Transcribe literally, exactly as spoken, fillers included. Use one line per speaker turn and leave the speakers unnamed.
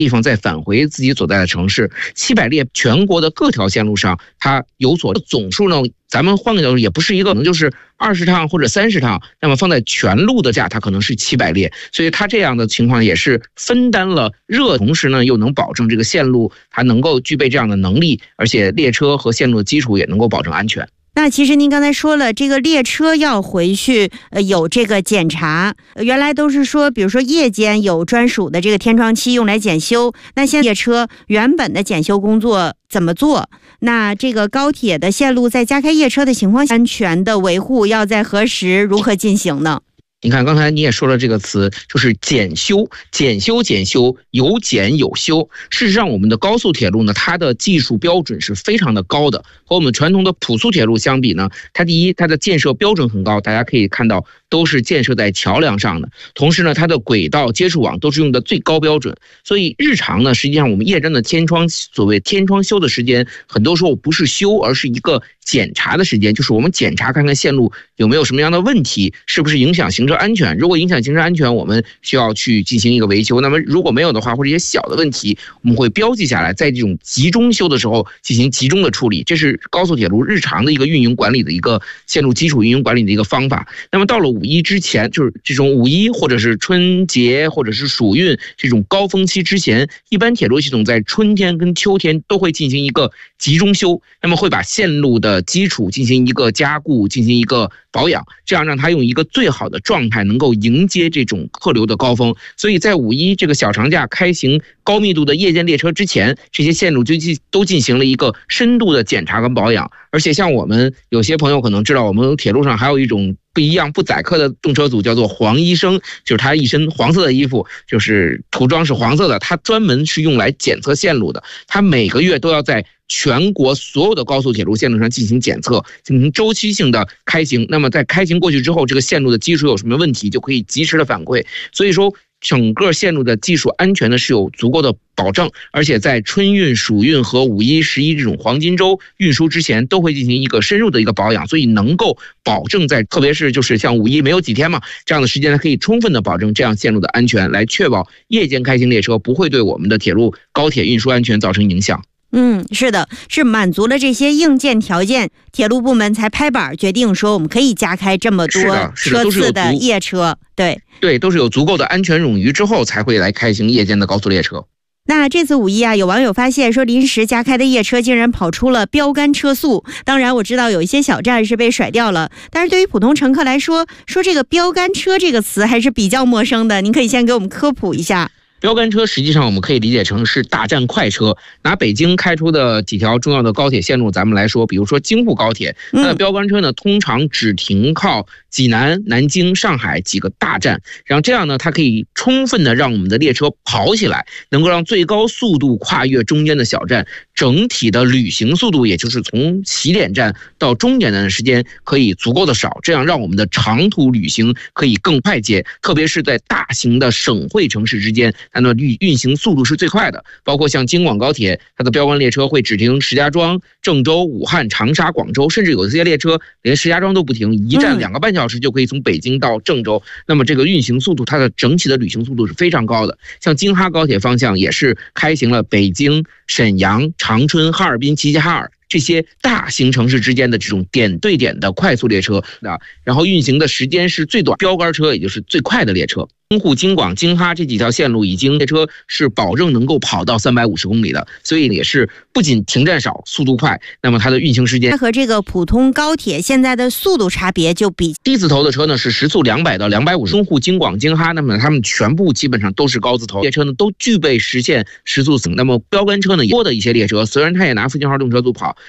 地方再返回自己所在的城市。七百列全国的各条线路上它有所总数呢，咱们换个角度也不是一个可能就是二十趟或者三十趟，那么放在全路的价它可能是七百列，所以它这样的情况也是分担了热，同时呢又能保证这个线路它能够具备这样的能力，而且列车和线路的基础也能够保证安全。
那其实您刚才说了，这个列车要回去呃有这个检查，原来都是说比如说夜间有专属的这个天窗期用来检修，那现在列车原本的检修工作怎么做？那这个高铁的线路在加开夜车的情况下，安全的维护要在何时如何进行呢？
你看刚才你也说了这个词，就是检修，检修检修，有检有修。事实上我们的高速铁路呢，它的技术标准是非常的高的，和我们传统的普速铁路相比呢，它第一它的建设标准很高，大家可以看到都是建设在桥梁上的，同时呢它的轨道接触网都是用的最高标准，所以日常呢实际上我们夜间的天窗，所谓天窗修的时间，很多时候不是修，而是一个检查的时间，就是我们检查看看线路有没有什么样的问题，是不是影响行车安全，如果影响行车安全，我们需要去进行一个维修，那么如果没有的话，或者一些小的问题，我们会标记下来，在这种集中修的时候进行集中的处理，这是高速铁路日常的一个运营管理的一个线路基础运营管理的一个方法。那么到了五一之前，就是这种五一或者是春节或者是暑运这种高峰期之前，一般铁路系统在春天跟秋天都会进行一个集中修，那么会把线路的基础进行一个加固，进行一个保养，这样让它用一个最好的状态能够迎接这种客流的高峰。所以在五一这个小长假开行高密度的夜间列车之前，这些线路就都进行了一个深度的检查跟保养。而且像我们有些朋友可能知道，我们铁路上还有一种不一样不载客的动车组，叫做黄医生，就是他一身黄色的衣服，就是涂装是黄色的，他专门是用来检测线路的，他每个月都要在全国所有的高速铁路线路上进行检测，进行周期性的开行。那么在开行过去之后，这个线路的基础有什么问题，就可以及时的反馈。所以说整个线路的技术安全呢是有足够的保证，而且在春运、暑运和五一、十一这种黄金周运输之前，都会进行一个深入的一个保养，所以能够保证在特别是就是像五一没有几天嘛，这样的时间呢可以充分的保证这样线路的安全，来确保夜间开行列车不会对我们的铁路高铁运输安全造成影响。
嗯，是的，是满足了这些硬件条件，铁路部门才拍板决定说我们可以加开这么多车次的夜车。对
对，都是有足够的安全冗余之后才会来开行夜间的高速列车。
那这次五一啊，有网友发现说临时加开的夜车竟然跑出了标杆车速。当然我知道有一些小站是被甩掉了，但是对于普通乘客来说，说这个标杆车这个词还是比较陌生的，您可以先给我们科普一下。
标杆车实际上我们可以理解成是大站快车。拿北京开出的几条重要的高铁线路咱们来说，比如说京沪高铁，它的标杆车呢通常只停靠济南、南京、上海几个大站，然后这样呢它可以充分的让我们的列车跑起来，能够让最高速度跨越中间的小站，整体的旅行速度也就是从起点站到终点站的时间可以足够的少，这样让我们的长途旅行可以更快捷，特别是在大型的省会城市之间，它的运运行速度是最快的。包括像京广高铁，它的标杆列车会只停石家庄、郑州、武汉、长沙、广州，甚至有些列车连石家庄都不停，一站两个半小时就可以从北京到郑州。那么这个运行速度，它的整体的旅行速度是非常高的。像京哈高铁方向也是开行了北京、沈阳、长春、哈尔滨、齐齐哈尔这些大型城市之间的这种点对点的快速列车，然后运行的时间是最短，标杆车也就是最快的列车。京沪、京广、京哈这几条线路已经列车是保证能够跑到三百五十公里的，所以也是不仅停站少、速度快，那么它的运行时间
和这个普通高铁现在的速度差别就比
低字头的车呢是时速两百到两百五十，京沪、京广、京哈，那么他们全部基本上都是高字头列车呢，都具备实现时速。那么标杆车呢多的一些列车，虽然它也拿复兴号动车组跑，